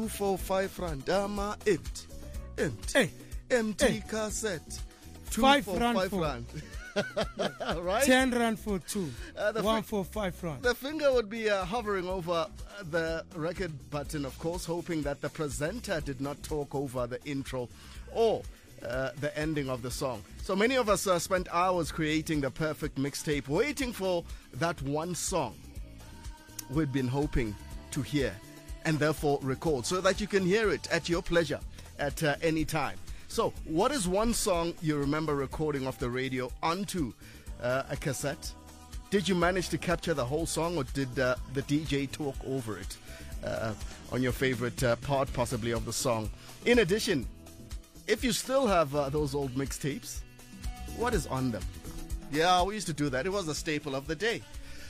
245 rand. Dama empty. Empty cassette. 5 rand. 5 rand. Right? 10 rand for 2. 1 for 5 rand. The finger would be hovering over the record button, of course, hoping that the presenter did not talk over the intro or the ending of the song. So many of us spent hours creating the perfect mixtape, waiting for that one song we'd been hoping to hear and therefore record so that you can hear it at your pleasure at any time. So, what is one song you remember recording off the radio onto a cassette? Did you manage to capture the whole song, or did the DJ talk over it on your favorite part, possibly, of the song? In addition, if you still have those old mixtapes, what is on them? Yeah, we used to do that. It was a staple of the day.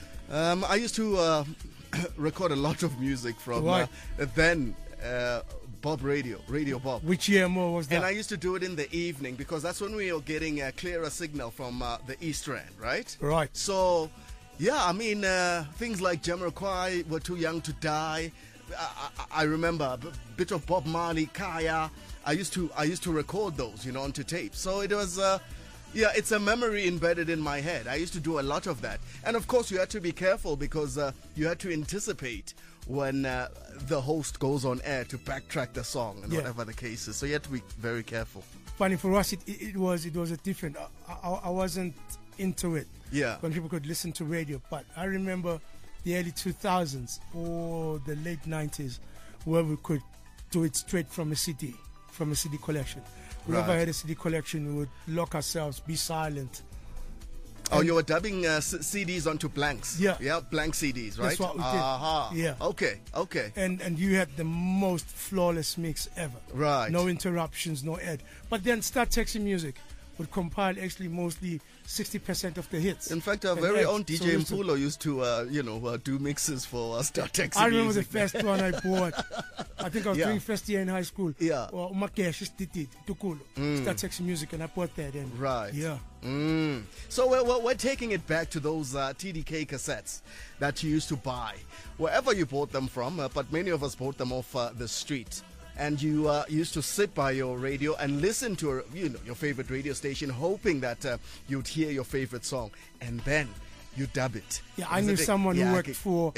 I used to record a lot of music from then Bob Radio Bob. Which year more was that? And I used to do it in the evening because that's when we were getting a clearer signal from the East Rand, right? Right. So, yeah, I mean, things like Jamiroquai, We're Too Young to Die. I remember a bit of Bob Marley, Kaya. I used to record those, onto tape. So it was, it's a memory embedded in my head. I used to do a lot of that. And of course, you had to be careful because you had to anticipate when the host goes on air to backtrack the song and whatever the case is. So you had to be very careful. Funny, for us, it was a different. I wasn't into it. Yeah. When people could listen to radio. But I remember the early 2000s or the late 90s where we could do it straight from a CD collection. Whenever I had a CD collection, we would lock ourselves, be silent. Oh, you were dubbing CDs onto blanks. Yeah, blank CDs, right? That's what we did. Yeah. Okay. And you had the most flawless mix ever. Right. No interruptions, no ad. But then Start Taxi Music would compile actually mostly 60% of the hits. In fact, our very own DJ Mpulo used to, do mixes for Start Taxi Music. I remember the first one I bought. I think I was doing first year in high school. Yeah. Or Start Taxi Music, and I bought that. And right. Yeah. So we're taking it back to those TDK cassettes that you used to buy, wherever you bought them from, but many of us bought them off the street. And you used to sit by your radio and listen to your favorite radio station, hoping that you'd hear your favorite song, and then you dub it. Yeah, I knew someone who worked for.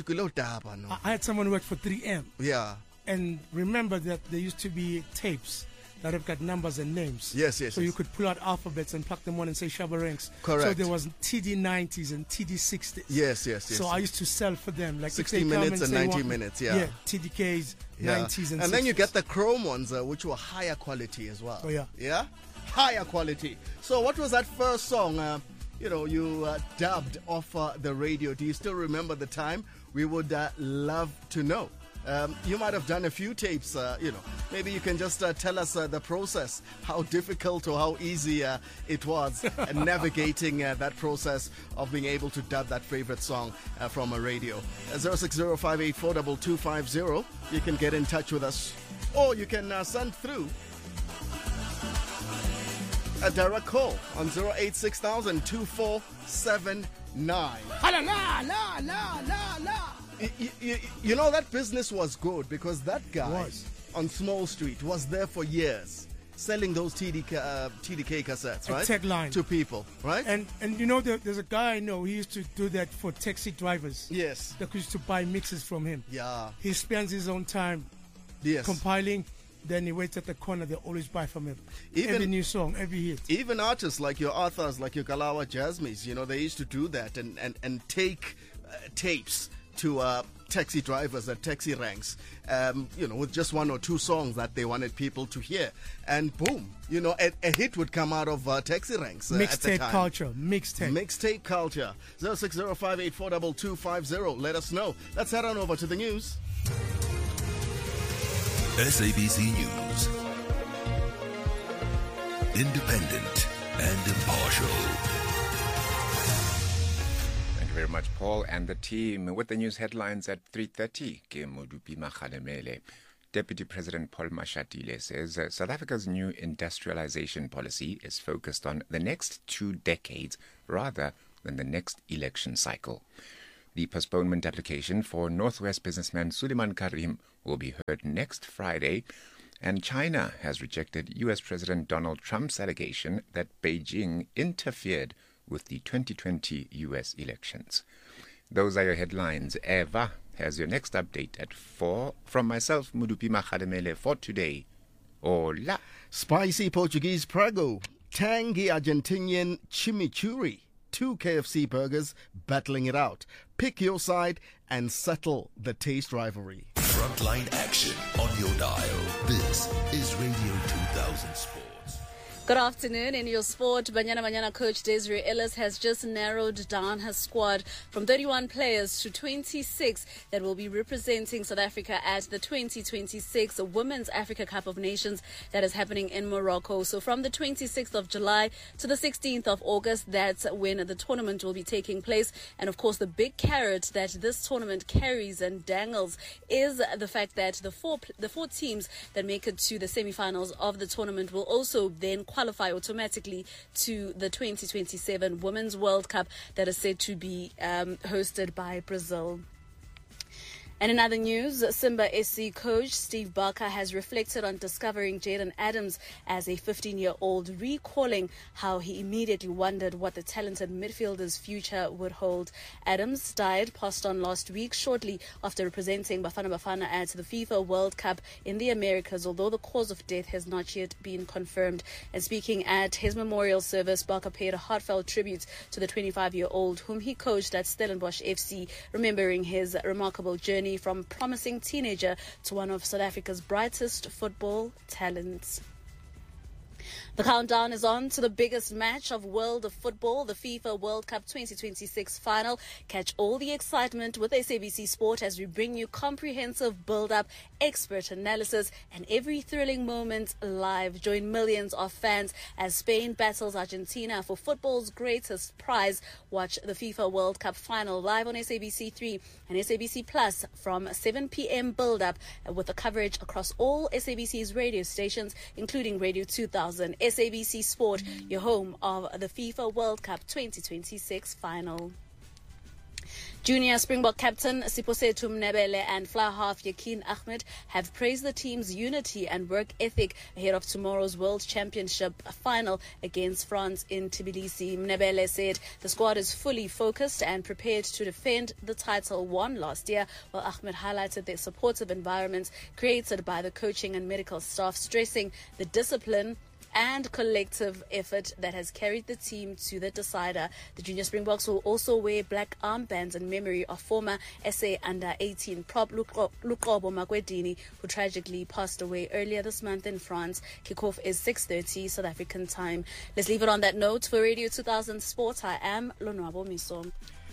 I had someone who worked for 3M. Yeah. And remember that there used to be tapes that have got numbers and names. Yes. So you could pull out alphabets and plug them on and say Shabba Ranks. Correct. So there was TD90s and TD60s. Yes. So I used to sell for them. Like 60 minutes and 90 minutes, Yeah, TDKs, 90s and 60s. And then you get the chrome ones, which were higher quality as well. Oh, yeah. Yeah? Higher quality. So what was that first song, you dubbed off the radio? Do you still remember the time? We would love to know. You might have done a few tapes, maybe you can just tell us the process, how difficult or how easy it was navigating that process of being able to dub that favorite song from a radio. 060584250. You can get in touch with us, or you can send through a direct call on 086-2479. You know, that business was good because that guy on Small Street was there for years selling those TDK cassettes, right? Tech line. To people, right? And there's a guy I know, he used to do that for taxi drivers. Yes. That used to buy mixes from him. Yeah. He spends his own time compiling, then he waits at the corner, they always buy from him. Every new song, every hit. Even artists like your Arthurs, like your Galawa Jasmines, they used to do that and take tapes to taxi drivers at taxi ranks, with just one or two songs that they wanted people to hear. And boom, a hit would come out of taxi ranks. Mixtape culture. Mixtape culture. 060584250. Let us know. Let's head on over to the news. SABC News. Independent and impartial. Very much, Paul and the team. With the news headlines at 3:30, Deputy President Paul Mashatile says South Africa's new industrialization policy is focused on the next 2 decades rather than the next election cycle. The postponement application for Northwest businessman Suleiman Karim will be heard next Friday, and China has rejected U.S. President Donald Trump's allegation that Beijing interfered with the 2020 U.S. elections. Those are your headlines. Eva has your next update at 4. From myself, Mudupi Makhalemele, for today. Hola. Spicy Portuguese prego, tangy Argentinian chimichurri, 2 KFC burgers battling it out. Pick your side and settle the taste rivalry. Frontline action on your dial. This is Radio 2000 Sports. Good afternoon. In your sport, Banyana coach Desiree Ellis has just narrowed down her squad from 31 players to 26 that will be representing South Africa at the 2026 Women's Africa Cup of Nations that is happening in Morocco. So from the 26th of July to the 16th of August, that's when the tournament will be taking place. And of course, the big carrot that this tournament carries and dangles is the fact that the four teams that make it to the semi-finals of the tournament will also then qualify automatically to the 2027 Women's World Cup that is said to be hosted by Brazil. And in other news, Simba SC coach Steve Barker has reflected on discovering Jayden Adams as a 15-year-old, recalling how he immediately wondered what the talented midfielder's future would hold. Adams died, passed on last week shortly after representing Bafana Bafana at the FIFA World Cup in the Americas, although the cause of death has not yet been confirmed. And speaking at his memorial service, Barker paid a heartfelt tribute to the 25-year-old whom he coached at Stellenbosch FC, remembering his remarkable journey from promising teenager to one of South Africa's brightest football talents. The countdown is on to the biggest match of world of football, the FIFA World Cup 2026 final. Catch all the excitement with SABC Sport as we bring you comprehensive build-up, expert analysis, and every thrilling moment live. Join millions of fans as Spain battles Argentina for football's greatest prize. Watch the FIFA World Cup final live on SABC3 and SABC Plus from 7 p.m. build-up with the coverage across all SABC's radio stations, including Radio 2000. SABC Sport, your home of the FIFA World Cup 2026 final. Junior Springbok captain Siposethu Mnebele and fly half Yakin Ahmed have praised the team's unity and work ethic ahead of tomorrow's World Championship final against France in Tbilisi. Mnebele said the squad is fully focused and prepared to defend the title won last year, while Ahmed highlighted the supportive environment created by the coaching and medical staff, stressing the discipline and collective effort that has carried the team to the decider. The Junior Springboks will also wear black armbands in memory of former SA Under-18 prop Luqobo Makwedini, who tragically passed away earlier this month in France. Kickoff is 6:30 South African time. Let's leave it on that note. For Radio 2000 Sports, I am Lonwabo Miso.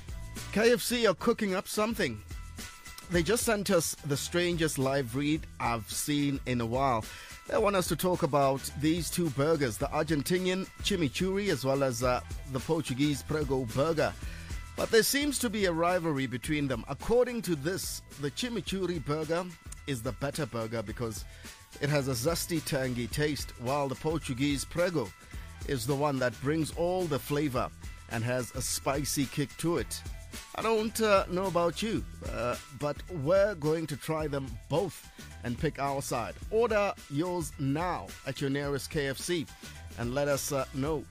KFC are cooking up something. They just sent us the strangest live read I've seen in a while. They want us to talk about these 2 burgers, the Argentinian chimichurri as well as the Portuguese prego burger. But there seems to be a rivalry between them. According to this, the chimichurri burger is the better burger because it has a zesty, tangy taste, while the Portuguese prego is the one that brings all the flavor and has a spicy kick to it. I don't know about you, but we're going to try them both and pick our side. Order yours now at your nearest KFC and let us know.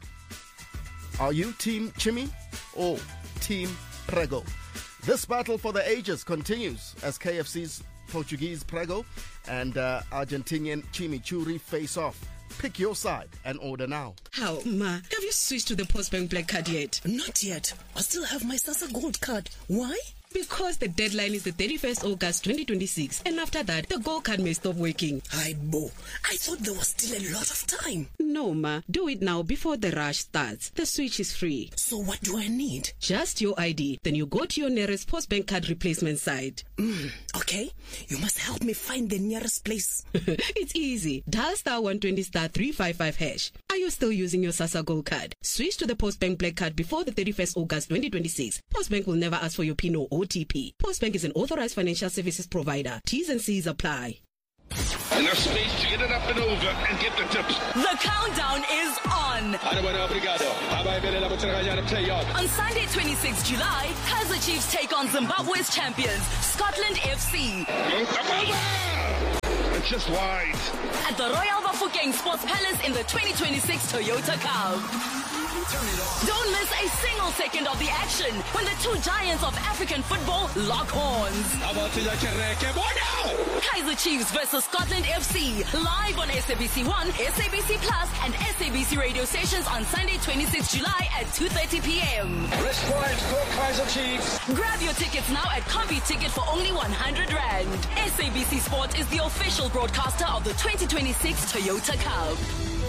Are you Team Chimi or Team Prego? This battle for the ages continues as KFC's Portuguese Prego and Argentinian Chimichurri face off. Pick your side and order now. How, Ma? Have you switched to the Postbank Black Card yet? Not yet. I still have my SASSA Gold Card. Why? Because the deadline is the 31st August 2026, and after that, the Gold Card may stop working. Hi, Bo. I thought there was still a lot of time. No, Ma. Do it now before the rush starts. The switch is free. So what do I need? Just your ID. Then you go to your nearest Postbank Card replacement site. Okay. You must help me find the nearest place. It's easy. Dial *120 *355 hash. Are you still using your SASSA Gold Card? Switch to the Postbank Black Card before the 31st August 2026. Postbank will never ask for your PIN or OTP. Postbank is an authorized financial services provider. T's and C's apply. Enough space to get it up and over and get the tips. The countdown is on. On Sunday, 26 July, Kaizer Chiefs take on Zimbabwe's champions, Scotland FC. It's just wide. At the Royal Bafokeng Sports Palace in the 2026 Toyota Cup. Don't miss a single second of the action when the two giants of African football lock horns. Kaizer Chiefs versus Scotland FC, live on SABC 1, SABC Plus, and SABC radio stations on Sunday, 26 July at 2:30 p.m. Rest point for Kaizer Chiefs. Grab your tickets now at CompuTicket for only 100 Rand. SABC Sport is the official broadcaster of the 2026 Toyota Cup.